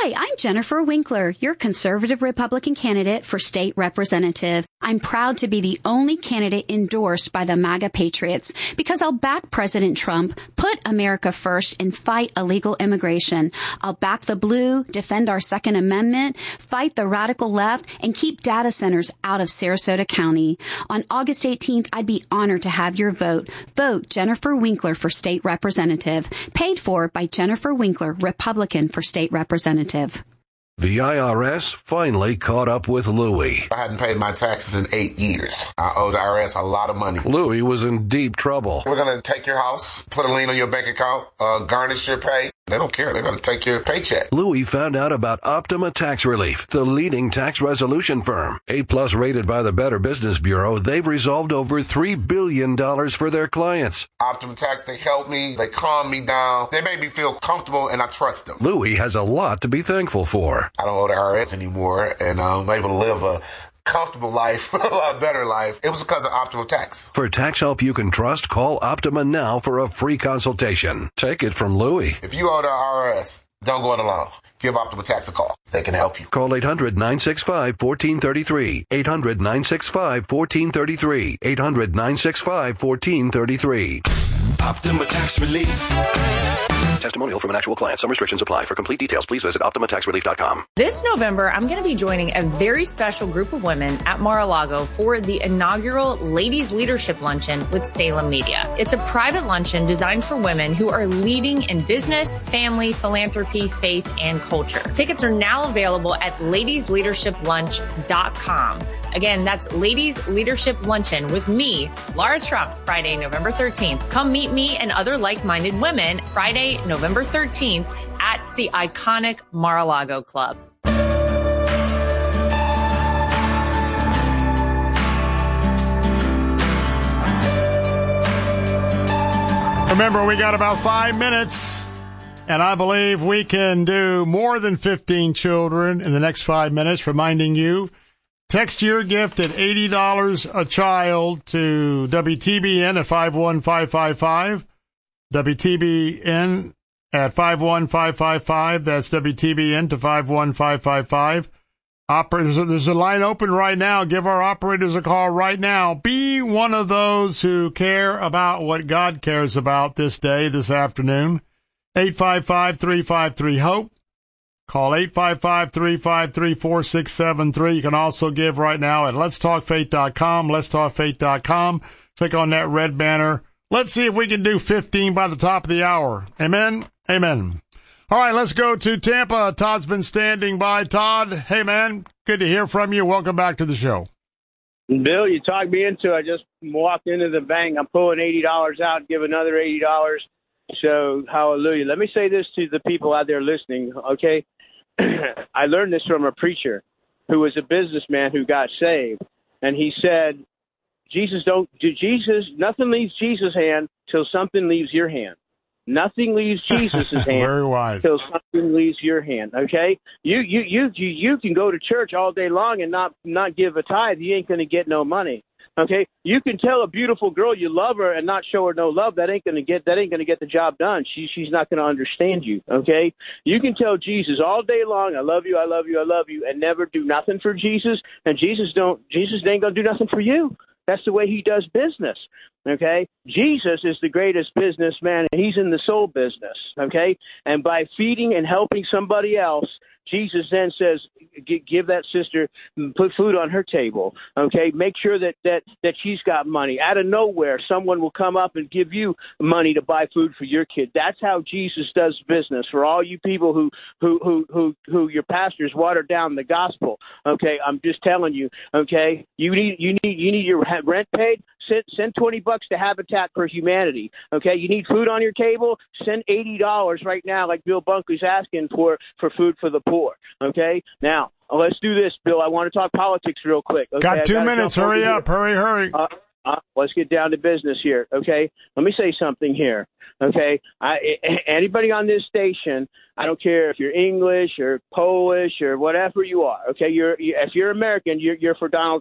Hi, I'm Jennifer Winkler, your conservative Republican candidate for state representative. I'm proud to be the only candidate endorsed by the MAGA Patriots because I'll back President Trump, put America first, and fight illegal immigration. I'll back the blue, defend our Second Amendment, fight the radical left, and keep data centers out of Sarasota County. On August 18th, I'd be honored to have your vote. Vote Jennifer Winkler for state representative. Paid for by Jennifer Winkler, Republican for state representative. The IRS finally caught up with Louie. I hadn't paid my taxes in 8 years. I owe the IRS a lot of money. Louie was in deep trouble. We're going to take your house, put a lien on your bank account, garnish your pay. They don't care. They're going to take your paycheck. Louie found out about Optima Tax Relief, the leading tax resolution firm. A-plus rated by the Better Business Bureau, they've resolved over $3 billion for their clients. Optima Tax, they help me. They calm me down. They make me feel comfortable, and I trust them. Louie has a lot to be thankful for. I don't owe the IRS anymore, and I'm able to live a comfortable life, a lot better life. It was because of Optima Tax. For tax help you can trust, call Optima now for a free consultation. Take it from Louie. If you owe the IRS, don't go it alone. Give Optima Tax a call. They can help you. Call 800-965-1433. 800-965-1433. 800-965-1433. Optima Tax Relief. Testimonial from an actual client. Some restrictions apply. For complete details, please visit OptimaTaxRelief.com. This November, I'm going to be joining a very special group of women at Mar-a-Lago for the inaugural Ladies Leadership Luncheon with Salem Media. It's a private luncheon designed for women who are leading in business, family, philanthropy, faith, and culture. Tickets are now available at ladiesleadershiplunch.com. Again, that's Ladies Leadership Luncheon with me, Laura Trump, Friday, November 13th. Come meet me and other like-minded women Friday, November 13th at the iconic Mar-a-Lago Club. Remember, we got about 5 minutes, and I believe we can do more than 15 children in the next 5 minutes, reminding you, text your gift at $80 a child to WTBN at 51555, WTBN at 51555. That's WTBN to 51555. Operators, there's a line open right now. Give our operators a call right now. Be one of those who care about what God cares about this day, this afternoon. 855-353-HOPE. Call 855-353-4673. You can also give right now at letstalkfaith.com, letstalkfaith.com. Click on that red banner. Let's see if we can do 15 by the top of the hour. Amen? Amen. All right, let's go to Tampa. Todd's been standing by. Todd, hey, man, good to hear from you. Welcome back to the show. Bill, you talked me into it. I just walked into the bank. I'm pulling $80 out and give another $80. So, hallelujah. Let me say this to the people out there listening, okay? I learned this from a preacher who was a businessman who got saved. And he said, nothing leaves Jesus' hand till something leaves your hand. Nothing leaves Jesus' hand Very wise. till something leaves your hand. Okay, you can go to church all day long and not give a tithe. You ain't going to get no money. Okay, you can tell a beautiful girl you love her and not show her no love. That ain't going to get the job done. She's not going to understand you. Okay, you can tell Jesus all day long, I love you, I love you, I love you, and never do nothing for Jesus. And Jesus ain't going to do nothing for you. That's the way he does business, okay? Jesus is the greatest businessman, and he's in the soul business, okay? And by feeding and helping somebody else, Jesus then says, give that sister, put food on her table, okay? Make sure that she's got money. Out of nowhere, someone will come up and give you money to buy food for your kid. That's how Jesus does business. For all you people who your pastors water down the gospel, okay? I'm just telling you, okay? You need your rent paid. Send $20 to Habitat for Humanity. Okay, you need food on your table. Send $80 right now, like Bill Bunkley's asking for food for the poor. Okay, now let's do this, Bill. I want to talk politics real quick. Okay? Got 2 minutes. Hurry up. Hurry. Let's get down to business here. Okay, let me say something here. Okay, anybody on this station, I don't care if you're English or Polish or whatever you are. Okay, if you're American, you're for Donald Trump.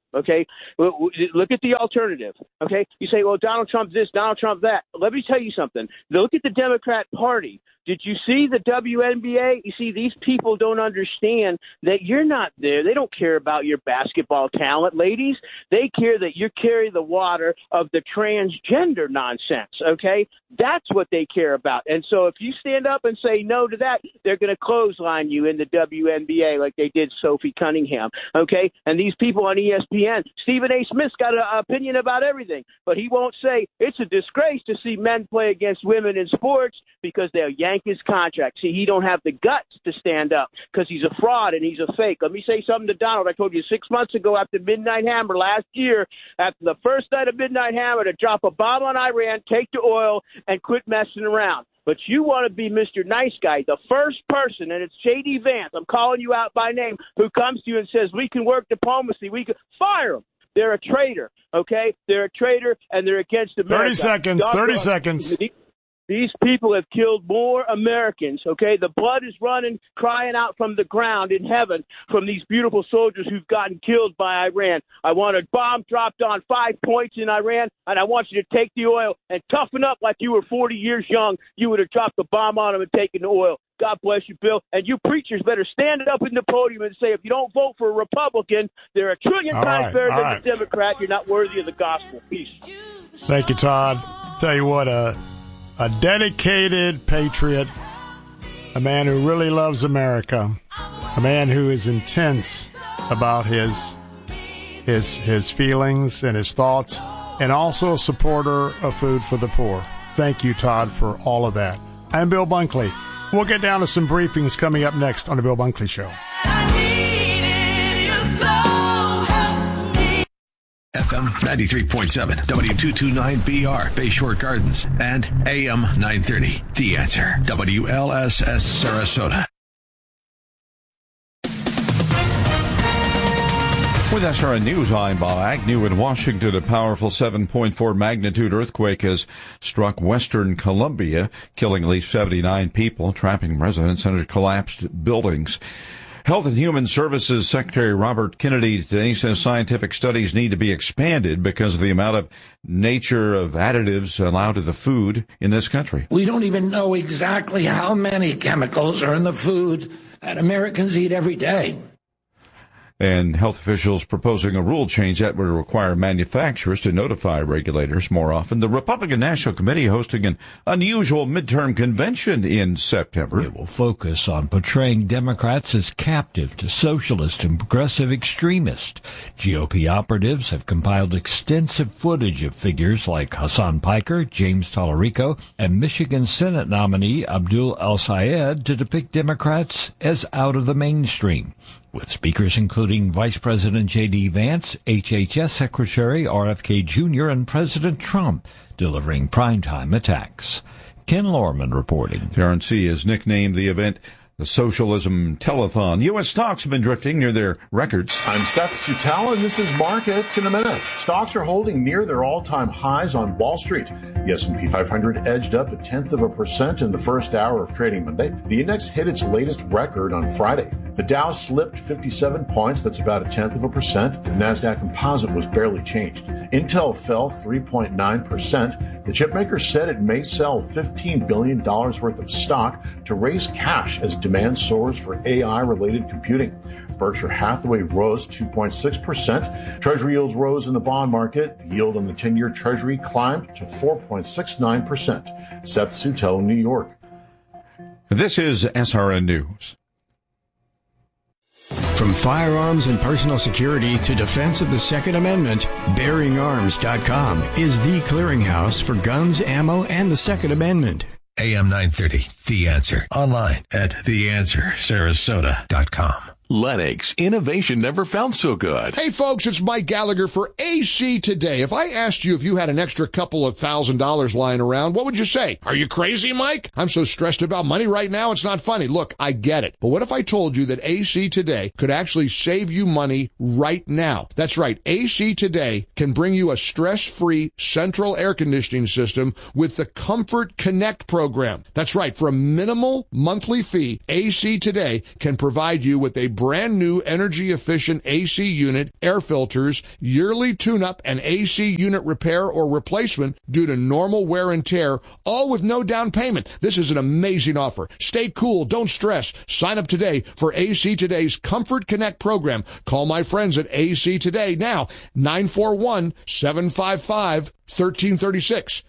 Okay, look at the alternative. Okay, you say, well, Donald Trump this, Donald Trump that. Let me tell you something. Look at the Democrat Party. Did you see the WNBA? You see, these people don't understand that you're not there. They don't care about your basketball talent, ladies. They care that you carry the water of the transgender nonsense, okay? That's what they care about. And so if you stand up and say no to that, they're going to clothesline you in the WNBA like they did Sophie Cunningham, okay? And these people on ESPN, Stephen A. Smith's got an opinion about everything, but he won't say it's a disgrace to see men play against women in sports because they'll yank his contract. See, he don't have the guts to stand up because he's a fraud and he's a fake. Let me say something to Donald. I told you 6 months ago after Midnight Hammer last year, after the first night of Midnight Hammer, to drop a bomb on Iran, take the oil, and quit messing around. But you want to be Mr. Nice Guy, the first person, and it's J.D. Vance, I'm calling you out by name, who comes to you and says, we can work diplomacy, we can fire him. They're a traitor, okay? They're a traitor, and they're against America. 30 seconds. These people have killed more Americans, okay? The blood is running, crying out from the ground in heaven from these beautiful soldiers who've gotten killed by Iran. I want a bomb dropped on 5 points in Iran, and I want you to take the oil and toughen up like you were 40 years young. You would have dropped the bomb on them and taken the oil. God bless you, Bill. And you preachers better stand up in the podium and say, if you don't vote for a Republican, they're a trillion times better than a Democrat. You're not worthy of the gospel. Peace. Thank you, Todd. Tell you what, a dedicated patriot, a man who really loves America, a man who is intense about his feelings and his thoughts, and also a supporter of Food for the Poor. Thank you, Todd, for all of that. I'm Bill Bunkley. We'll get down to some briefings coming up next on The Bill Bunkley Show. FM 93.7, W229BR, Bayshore Gardens, and AM 930. The Answer, WLSS Sarasota. With SRN News, I'm Bob Agnew in Washington. A powerful 7.4 magnitude earthquake has struck western Colombia, killing at least 79 people, trapping residents under collapsed buildings. Health and Human Services Secretary Robert Kennedy today says scientific studies need to be expanded because of the amount of nature of additives allowed to the food in this country. We don't even know exactly how many chemicals are in the food that Americans eat every day. And health officials proposing a rule change that would require manufacturers to notify regulators more often. The Republican National Committee hosting an unusual midterm convention in September. It will focus on portraying Democrats as captive to socialist and progressive extremists. GOP operatives have compiled extensive footage of figures like Hassan Piker, James Tallarico, and Michigan Senate nominee Abdul El-Sayed to depict Democrats as out of the mainstream, with speakers including Vice President J.D. Vance, HHS Secretary RFK Jr., and President Trump delivering primetime attacks. Ken Lorman reporting. RNC has nicknamed the event the Socialism Telethon. U.S. stocks have been drifting near their records. I'm Seth Sutell, and this is Markets in a Minute. Stocks are holding near their all-time highs on Wall Street. The S&P 500 edged up 0.1% in the first hour of trading Monday. The index hit its latest record on Friday. The Dow slipped 57 points, that's about 0.1%. The NASDAQ composite was barely changed. Intel fell 3.9%. The chipmaker said it may sell $15 billion worth of stock to raise cash as demand soars for AI-related computing. Berkshire Hathaway rose 2.6%. Treasury yields rose in the bond market. The yield on the 10-year Treasury climbed to 4.69%. Seth Sutell, New York. This is SRN News. From firearms and personal security to defense of the Second Amendment, BearingArms.com is the clearinghouse for guns, ammo, and the Second Amendment. AM 930, The Answer. Online at theanswersarasota.com. Lennox, innovation never felt so good. Hey folks, it's Mike Gallagher for AC Today. If I asked you if you had an extra couple of $1,000 lying around, what would you say? Are you crazy, Mike? I'm so stressed about money right now, it's not funny. Look, I get it. But what if I told you that AC Today could actually save you money right now? That's right. AC Today can bring you a stress-free central air conditioning system with the Comfort Connect program. That's right. For a minimal monthly fee, AC Today can provide you with a brand new energy efficient AC unit, air filters, yearly tune-up, and AC unit repair or replacement due to normal wear and tear, all with no down payment. This is an amazing offer. Stay cool. Don't stress. Sign up today for AC Today's Comfort Connect program. Call my friends at AC Today now, 941-755-1336,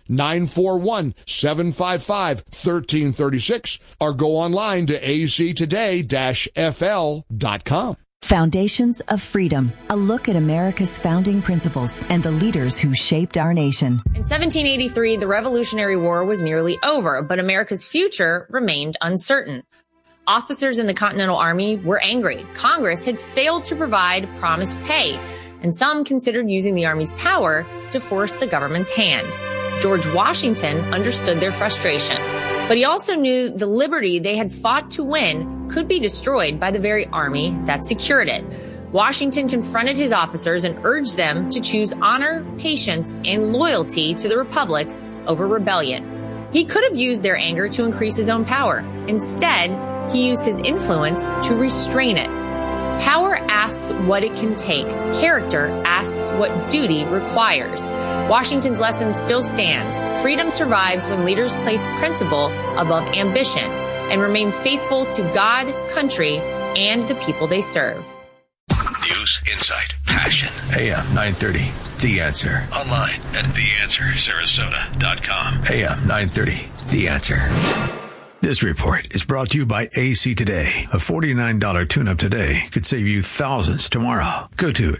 941-755-1336, or go online to actoday-fl.com. Foundations of Freedom, a look at America's founding principles and the leaders who shaped our nation. In 1783, the Revolutionary War was nearly over, but America's future remained uncertain. Officers in the Continental Army were angry. Congress had failed to provide promised pay, and some considered using the Army's power to force the government's hand. George Washington understood their frustration, but he also knew the liberty they had fought to win could be destroyed by the very army that secured it. Washington confronted his officers and urged them to choose honor, patience, and loyalty to the Republic over rebellion. He could have used their anger to increase his own power. Instead, he used his influence to restrain it. Power asks what it can take. Character asks what duty requires. Washington's lesson still stands. Freedom survives when leaders place principle above ambition and remain faithful to God, country, and the people they serve. News, insight, passion. AM 930. The Answer. Online at theanswersarasota.com. AM 930. The Answer. This report is brought to you by AC Today. A $49 tune-up today could save you thousands tomorrow. Go to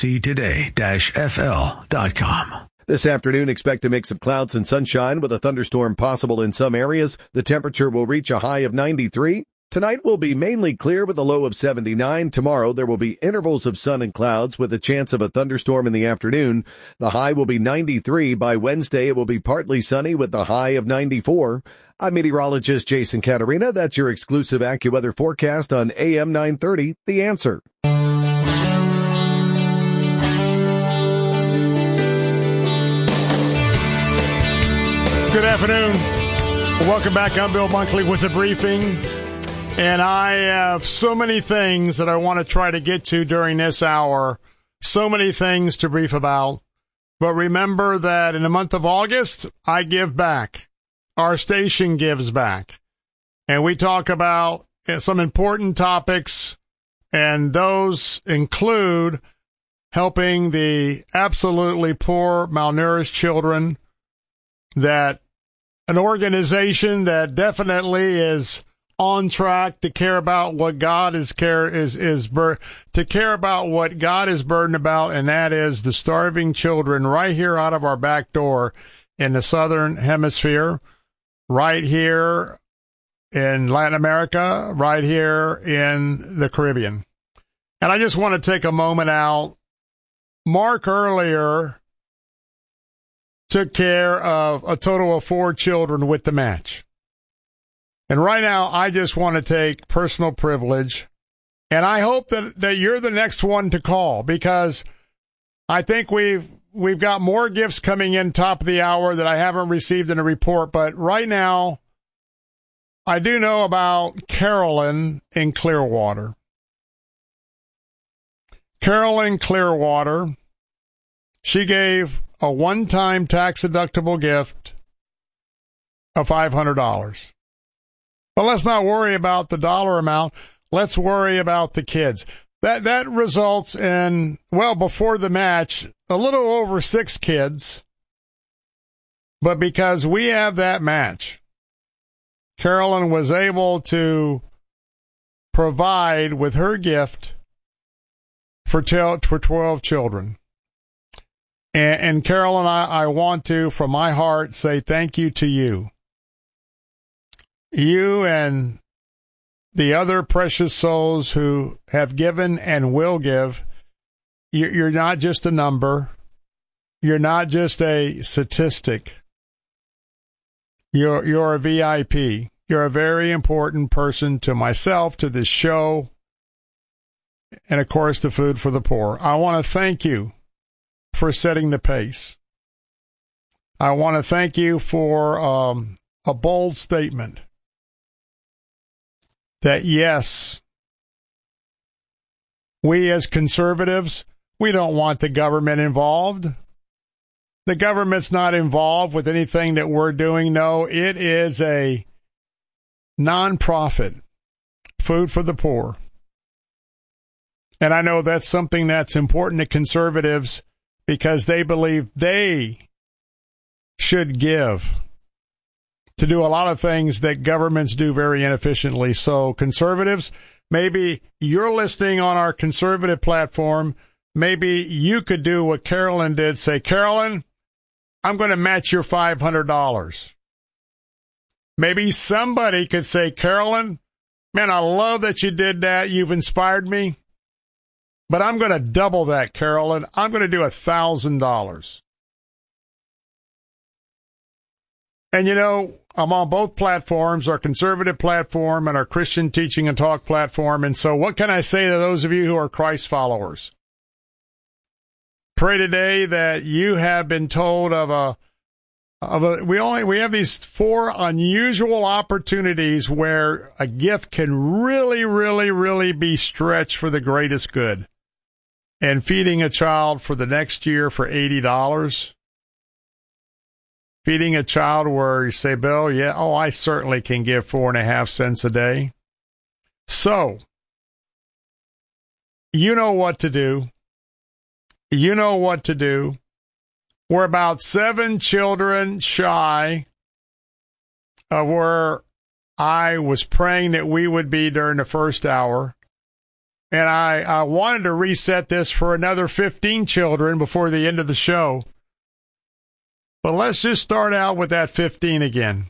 actoday-fl.com. This afternoon, expect a mix of clouds and sunshine with a thunderstorm possible in some areas. The temperature will reach a high of 93. Tonight will be mainly clear with a low of 79. Tomorrow, there will be intervals of sun and clouds with a chance of a thunderstorm in the afternoon. The high will be 93. By Wednesday, it will be partly sunny with the high of 94. I'm meteorologist Jason Caterina. That's your exclusive AccuWeather forecast on AM 930, The Answer. Good afternoon. Welcome back. I'm Bill Bunkley with the briefing. And I have so many things that I want to try to get to during this hour. So many things to brief about. But remember that in the month of August, I give back. Our station gives back. And we talk about some important topics, and those include helping the absolutely poor, malnourished children, that an organization that definitely is on track to care about what God is to care about what God is burdened about, and that is the starving children right here out of our back door in the Southern Hemisphere, right here in Latin America, right here in the Caribbean. And I just want to take a moment out. Mark earlier took care of a total of 4 children with the match. And right now, I just want to take personal privilege, and I hope that you're the next one to call, because I think we've got more gifts coming in top of the hour that I haven't received in a report. But right now, I do know about Carolyn in Clearwater. Carolyn Clearwater, she gave a one-time tax-deductible gift of $500. But let's not worry about the dollar amount. Let's worry about the kids. That results in, well, before the match, a little over 6 kids. But because we have that match, Carolyn was able to provide with her gift for 12 children. And Carolyn, I want to, from my heart, say thank you to you. You and the other precious souls who have given and will give. You're not just a number. You're not just a statistic. You're a VIP. You're a very important person to myself, to this show, and, of course, to Food for the Poor. I want to thank you for setting the pace. I want to thank you for a bold statement that, yes, We as conservatives, we don't want the government involved. The government's not involved with anything that we're doing. No, it is a nonprofit, food for the poor. And I know that's something that's important to conservatives because they believe they should give to do a lot of things that governments do very inefficiently. So conservatives, maybe you're listening on our conservative platform. Maybe you could do what Carolyn did. Say, Carolyn, I'm going to match your $500. Maybe somebody could say, Carolyn, man, I love that you did that. You've inspired me. But I'm going to double that, Carolyn. I'm going to do $1,000. And, you know, I'm on both platforms, our conservative platform and our Christian Teaching and Talk platform. And so what can I say to those of you who are Christ followers? Pray today that you have been told we have these 4 unusual opportunities where a gift can really be stretched for the greatest good. And feeding a child for the next year for $80. Feeding a child where you say, Bill, I certainly can give 4.5 cents a day. So, you know what to do. You know what to do. We're about 7 children shy of where I was praying that we would be during the first hour. And I wanted to reset this for another 15 children before the end of the show. But let's just start out with that 15 again.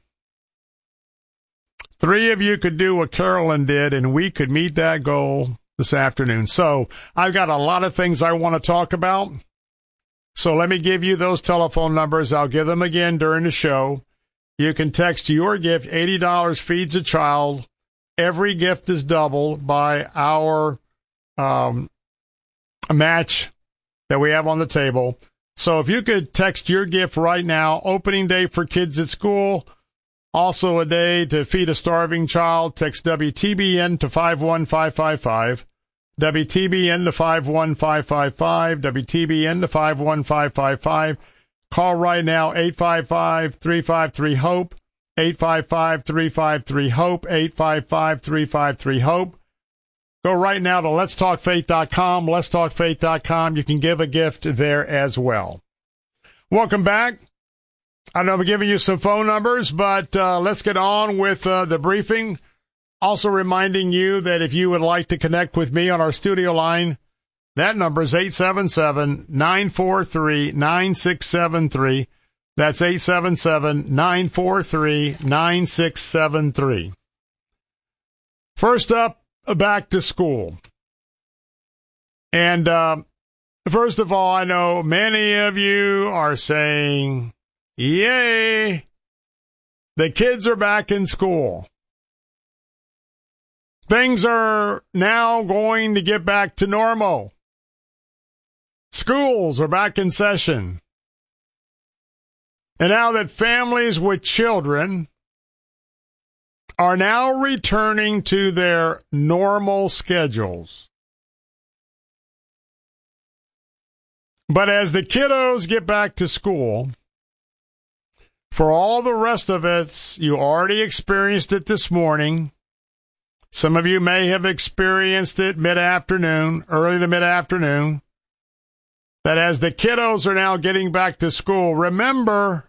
3 of you could do what Carolyn did, and we could meet that goal this afternoon. So I've got a lot of things I want to talk about. So let me give you those telephone numbers. I'll give them again during the show. You can text your gift. $80 feeds a child. Every gift is doubled by our match that we have on the table. So if you could text your gift right now, opening day for kids at school, also a day to feed a starving child, text WTBN to 51555, WTBN to 51555, WTBN to 51555. Call right now, 855-353-HOPE, 855-353-HOPE, 855-353-HOPE. Go right now to letstalkfaith.com, letstalkfaith.com. You can give a gift there as well. Welcome back. I know I'm giving you some phone numbers, but let's get on with the briefing. Also reminding you that if you would like to connect with me on our studio line, that number is 877-943-9673. That's 877-943-9673. First up, back to school. And first of all, I know many of you are saying, yay, the kids are back in school. Things are now going to get back to normal. Schools are back in session. And now that families with children are now returning to their normal schedules. But as the kiddos get back to school, for all the rest of us, you already experienced it this morning. Some of you may have experienced it mid-afternoon, early to mid-afternoon, that as the kiddos are now getting back to school, remember,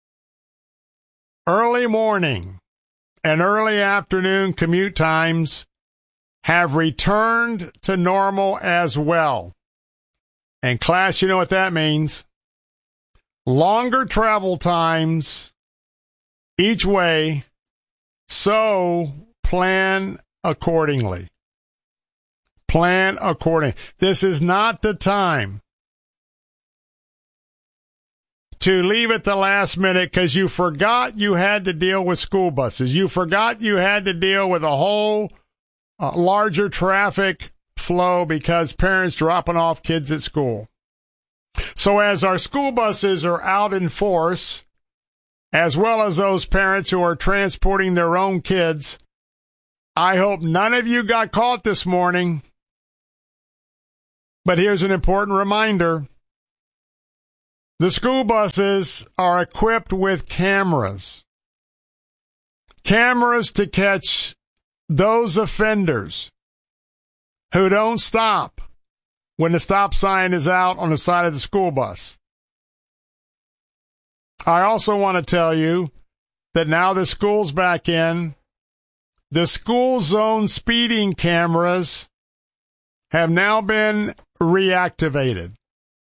early morning and early afternoon commute times have returned to normal as well. And class, you know what that means. Longer travel times each way, so plan accordingly. Plan accordingly. This is not the time to leave at the last minute because you forgot you had to deal with school buses. You forgot you had to deal with a whole larger traffic flow because parents dropping off kids at school. So as our school buses are out in force, as well as those parents who are transporting their own kids, I hope none of you got caught this morning But here's an important reminder. The school buses are equipped with cameras. Cameras to catch those offenders who don't stop when the stop sign is out on the side of the school bus. I also want to tell you that now the school's back in, the school zone speeding cameras have now been reactivated.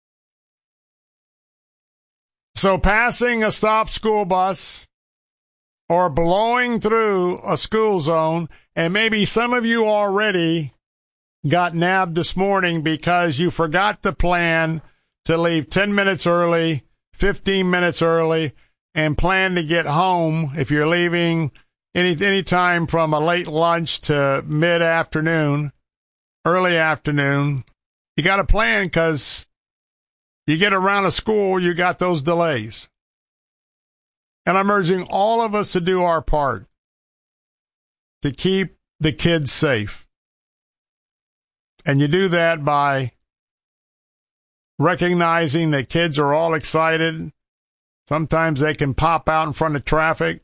So passing a stopped school bus or blowing through a school zone, and maybe some of you already got nabbed this morning because you forgot the plan to leave 10 minutes early, 15 minutes early, and plan to get home if you're leaving any time from a late lunch to mid-afternoon, early afternoon. You got a plan because you get around a school, you got those delays. And I'm urging all of us to do our part to keep the kids safe. And you do that by recognizing that kids are all excited. Sometimes they can pop out in front of traffic.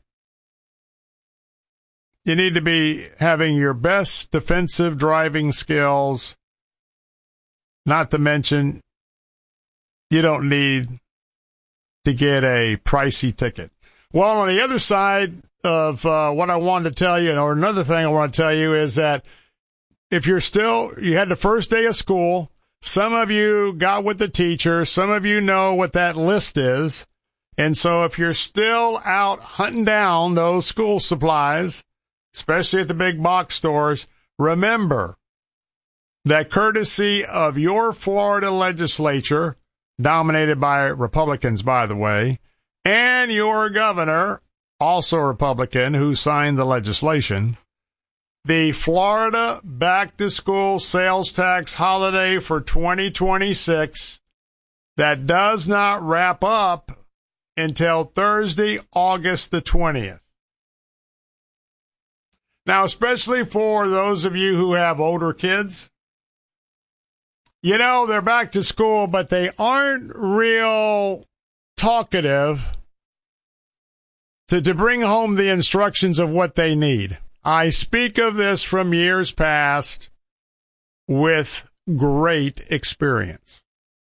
You need to be having your best defensive driving skills, not to mention you don't need to get a pricey ticket. Well, on the other side of what I wanted to tell you, or another thing I want to tell you, is that if you had the first day of school, some of you got with the teacher, some of you know what that list is, and so if you're still out hunting down those school supplies, especially at the big box stores, remember that courtesy of your Florida legislature, dominated by Republicans, by the way, and your governor, also Republican, who signed the legislation, the Florida back-to-school sales tax holiday for 2026 that does not wrap up until Thursday, August the 20th. Now, especially for those of you who have older kids, you know, they're back to school, but they aren't real talkative to bring home the instructions of what they need. I speak of this from years past with great experience.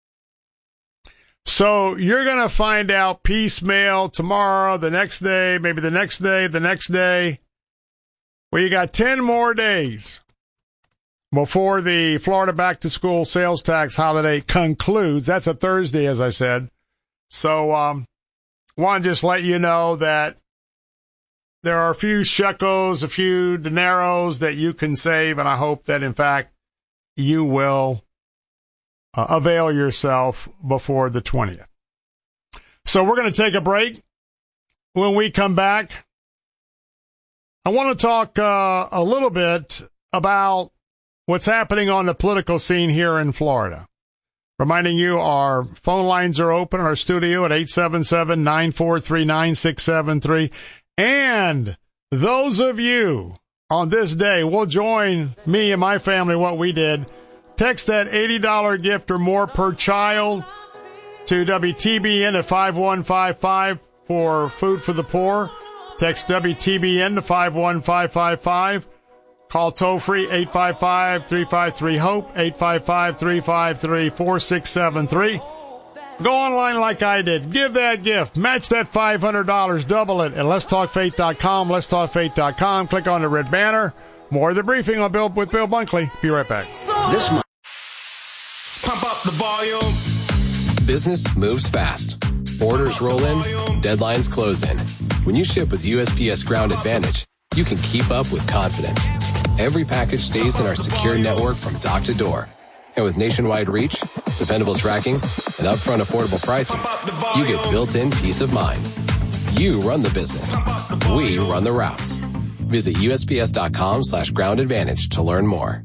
So you're going to find out piecemeal tomorrow, the next day, maybe the next day, the next day. Well, you got 10 more days before the Florida back-to-school sales tax holiday concludes. That's a Thursday, as I said. So want to just let you know that there are a few shekels, a few dineros that you can save, and I hope that, in fact, you will avail yourself before the 20th. So we're going to take a break. When we come back, I want to talk a little bit about what's happening on the political scene here in Florida. Reminding you, our phone lines are open in our studio at 877-943-9673. And those of you on this day will join me and my family what we did. Text that $80 gift or more per child to WTBN at 5155 for Food for the Poor. Text WTBN to 51555. Call toll-free 855-353-HOPE, 855-353-4673. Go online like I did. Give that gift. Match that $500. Double it at letstalkfaith.com, letstalkfaith.com. Click on the red banner. More of the briefing on Bill with Bill Bunkley. Be right back. This month. Pump up the volume. Business moves fast. Orders roll in. Deadlines close in. When you ship with USPS Ground Advantage, you can keep up with confidence. Every package stays in our secure network from dock to door. And with nationwide reach, dependable tracking, and upfront affordable pricing, you get built-in peace of mind. You run the business. We run the routes. Visit USPS.com/Ground Advantage to learn more.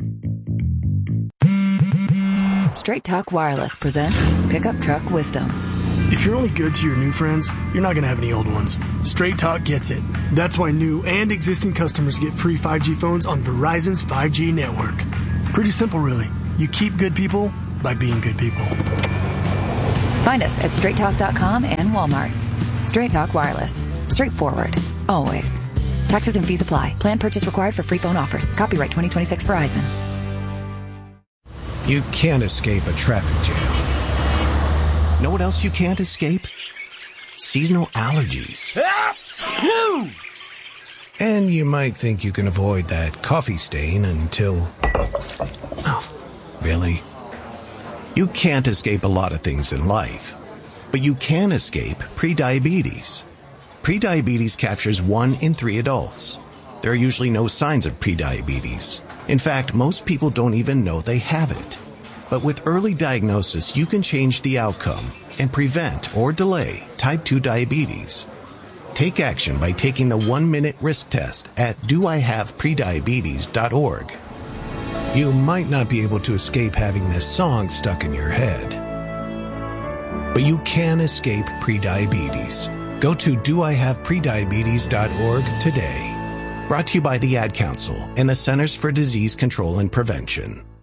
Straight Talk Wireless presents Pickup Truck Wisdom. If you're only good to your new friends, you're not going to have any old ones. Straight Talk gets it. That's why new and existing customers get free 5G phones on Verizon's 5G network. Pretty simple, really. You keep good people by being good people. Find us at straighttalk.com and Walmart. Straight Talk Wireless. Straightforward. Always. Taxes and fees apply. Plan purchase required for free phone offers. Copyright 2026 Verizon. You can't escape a traffic jam. Know what else you can't escape? Seasonal allergies. And you might think you can avoid that coffee stain until... Oh, really? You can't escape a lot of things in life, but you can escape prediabetes. Prediabetes captures 1 in 3 adults. There are usually no signs of prediabetes. In fact, most people don't even know they have it. But with early diagnosis, you can change the outcome and prevent or delay type 2 diabetes. Take action by taking the 1-minute risk test at doihaveprediabetes.org. You might not be able to escape having this song stuck in your head, but you can escape prediabetes. Go to doihaveprediabetes.org today. Brought to you by the Ad Council and the Centers for Disease Control and Prevention.